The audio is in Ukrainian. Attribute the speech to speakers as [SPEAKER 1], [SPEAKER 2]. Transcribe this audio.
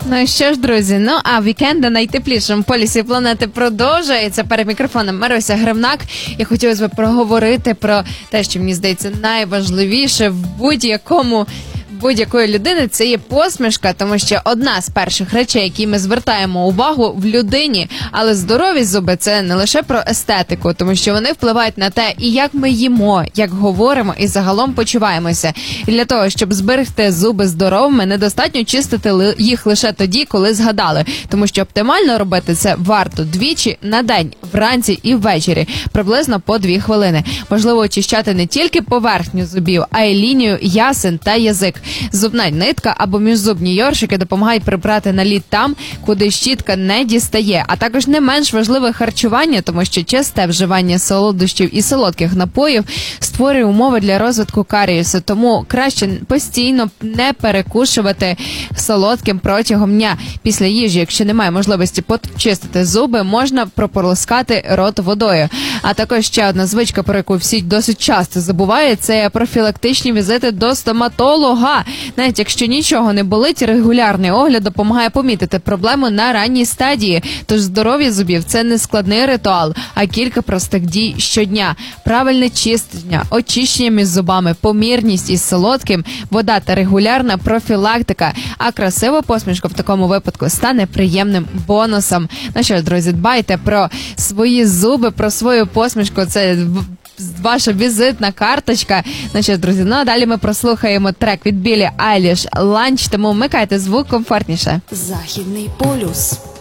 [SPEAKER 1] Ну що ж, друзі, а вікенд на найтеплішому полюсі планети продовжується. Перед мікрофоном Маруся Гривнак. Я хотілося б проговорити про те, що, мені здається, найважливіше в будь-якої людини – це є посмішка, тому що одна з перших речей, які ми звертаємо увагу в людині, але здорові зуби – це не лише про естетику, тому що вони впливають на те, і як ми їмо, як говоримо і загалом почуваємося. І для того, щоб зберегти зуби здоровими, недостатньо чистити їх лише тоді, коли згадали, тому що оптимально робити це варто двічі на день, вранці і ввечері, приблизно по 2 хвилини. Можливо, очищати не тільки поверхню зубів, а й лінію ясен та язик. Зубна нитка або міжзубні йоршики допомагають прибрати наліт там, куди щітка не дістає. А також не менш важливе харчування, тому що часте вживання солодощів і солодких напоїв створює умови для розвитку карієсу. Тому краще постійно не перекушувати солодким протягом дня. Після їжі, якщо немає можливості почистити зуби, можна прополоскати рот водою. А також ще одна звичка, про яку всі досить часто забувають, це профілактичні візити до стоматолога. Навіть якщо нічого не болить, регулярний огляд допомагає помітити проблему на ранній стадії. Тож здоров'я зубів – це не складний ритуал, а кілька простих дій щодня. Правильне чистення, очищення між зубами, помірність із солодким, вода та регулярна профілактика. А красива посмішка в такому випадку стане приємним бонусом. Ну що ж, друзі, дбайте про свої зуби, про свою посмішку. Це ваша візитна карточка. Ну що ж, друзі, а далі ми прослухаємо трек від Біллі Айліш «Ланч», тому вмикайте звук комфортніше.
[SPEAKER 2] Західний полюс.